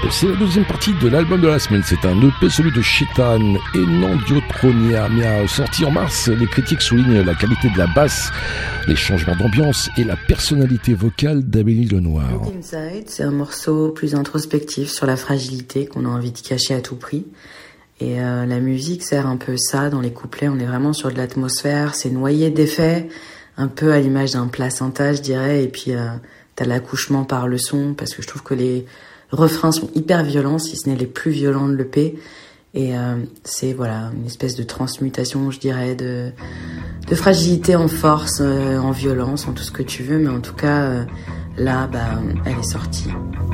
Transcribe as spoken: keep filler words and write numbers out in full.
C'est la deuxième partie de l'album de la semaine. C'est un E P, celui de Chitan et Nandiotronia, sorti en mars. Les critiques soulignent la qualité de la basse, les changements d'ambiance et la personnalité vocale d'Amélie Lenoir. Look Inside, c'est un morceau plus introspectif sur la fragilité qu'on a envie de cacher à tout prix. Et euh, la musique sert un peu ça dans les couplets. On est vraiment sur de l'atmosphère, c'est noyé d'effets, un peu à l'image d'un placenta, je dirais. Et puis euh, t'as l'accouchement par le son, parce que je trouve que les refrains sont hyper violents, si ce n'est les plus violents de l'E P. Et euh, c'est voilà une espèce de transmutation, je dirais, de, de fragilité en force, euh, en violence, en tout ce que tu veux. Mais en tout cas, euh, là, bah, elle est sortie.